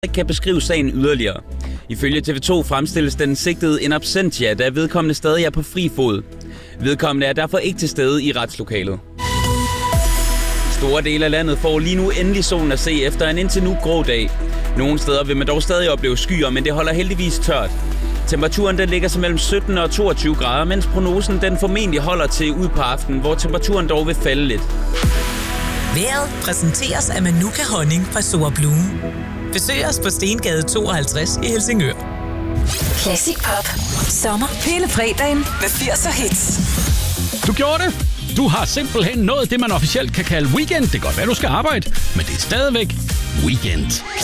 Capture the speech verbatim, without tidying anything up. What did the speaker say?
kan beskrive sagen yderligere. Ifølge T V to fremstilles den sigtede in absentia, da vedkommende stadig er på fri fod. Vedkommende er derfor ikke til stede i retslokalet. Store dele af landet får lige nu endelig solen at se efter en indtil nu grå dag. Nogle steder vil man dog stadig opleve skyer, men det holder heldigvis tørt. Temperaturen den ligger sig mellem sytten og toogtyve grader, mens prognosen den formentlig holder til ud på aftenen, hvor temperaturen dog vil falde lidt. Vejret præsenteres af Manuka Honning fra Store Blue. Besøg os på Stengade tooghalvtreds i Helsingør. Classic Pop. Sommer hele fredagen med firs hits. Du gjorde det. Du har simpelthen nået det, man officielt kan kalde weekend. Det kan godt være, du skal arbejde, men det er stadigvæk weekend.